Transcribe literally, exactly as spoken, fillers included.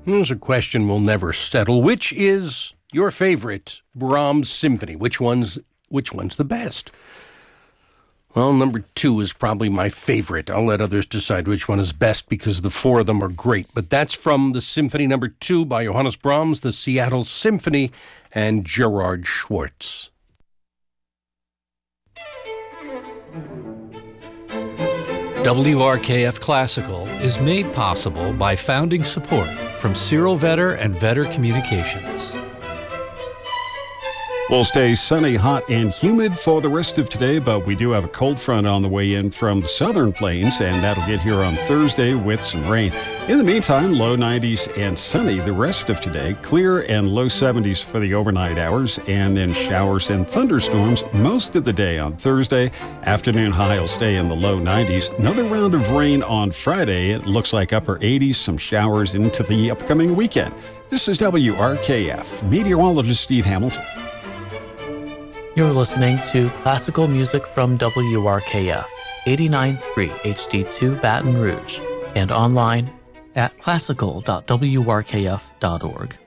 Here's a question we'll never settle. Which is your favorite Brahms symphony? Which one's which one's the best? Well, number two is probably my favorite. I'll let others decide which one is best because the four of them are great. But that's from the Symphony Number Two by Johannes Brahms, the Seattle Symphony, and Gerard Schwartz. W R K F Classical is made possible by founding support from Cyril Vetter and Vetter Communications. We'll stay sunny, hot, and humid for the rest of today, but we do have a cold front on the way in from the southern plains, and that'll get here on Thursday with some rain. In the meantime, low nineties and sunny the rest of today, clear and low seventies for the overnight hours, and then showers and thunderstorms most of the day on Thursday. Afternoon high will stay in the low nineties. Another round of rain on Friday. It looks like upper eighties, some showers into the upcoming weekend. This is W R K F, meteorologist Steve Hamilton. You're listening to classical music from W R K F, eighty-nine point three H D two Baton Rouge, and online at classical dot w r k f dot org.